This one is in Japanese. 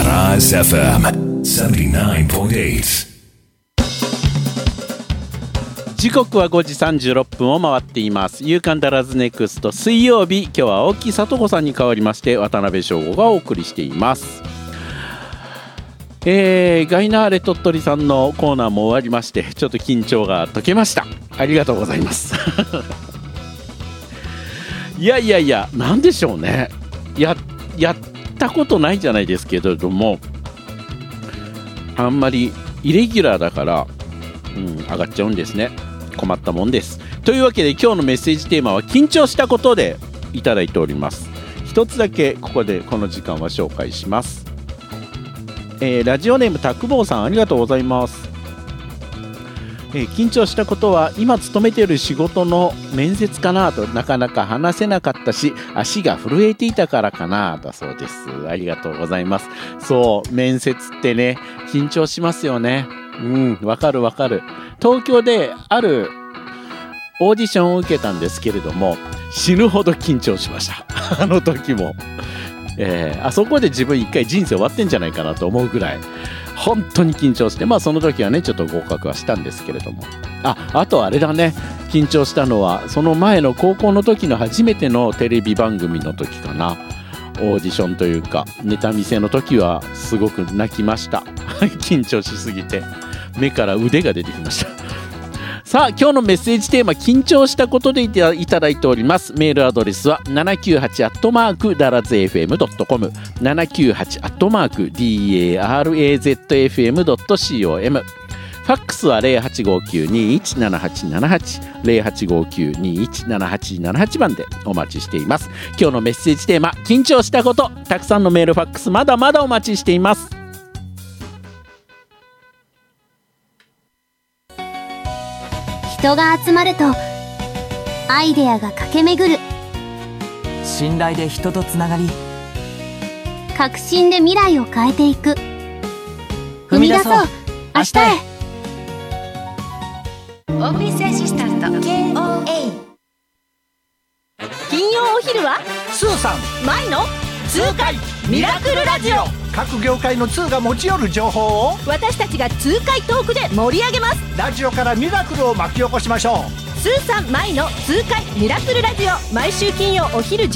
Taraz FM 79.8。 時刻は5時36分を回っています。夕刊ダラズネクスト水曜日、今日は青木さと子さんに代わりまして渡辺翔吾がお送りしています。ガイナーレ鳥取さんのコーナーも終わりまして、ちょっと緊張が解けました。ありがとうございますいやなんでしょうね。やったことないじゃないですけれども、あんまりイレギュラーだから、上がっちゃうんですね。困ったもんです。というわけで今日のメッセージテーマは緊張したことでいただいております。一つだけここでこの時間は紹介します。ラジオネームたくぼうさん、ありがとうございます。緊張したことは今勤めている仕事の面接かなと、なかなか話せなかったし足が震えていたからかなだそうです。ありがとうございます。そう、面接ってね、緊張しますよね。わかる。東京であるオーディションを受けたんですけれども、死ぬほど緊張しましたあの時も、あそこで自分一回人生終わってんじゃないかなと思うぐらい本当に緊張して、その時はねちょっと合格はしたんですけれども、あとあれだね、緊張したのはその前の高校の時の初めてのテレビ番組の時かな。オーディションというかネタ見せの時はすごく泣きました緊張しすぎて目から腕が出てきました。さあ、今日のメッセージテーマ、緊張したことでいただいております。メールアドレスは 798@darazfm.com 798@darazfm.com。 ファックスは 0859217878 0859217878 番でお待ちしています。今日のメッセージテーマ、緊張したこと。たくさんのメールファックスまだまだお待ちしています。 人が集まるとアイデアが駆け巡る。 信頼で人とつながり、 革新で未来を変えていく。踏み出そう、明日へ。 オーフィスアシスタント KOA。 金曜お昼はスーさんマイの痛快ミラクルラジオ。 各業界の通が持ち寄る情報を私たちが痛快トークで盛り上げます。 ラジオからミラクルを巻き起こしましょう。 スーさんマイの痛快ミラクルラジオ、毎週金曜お昼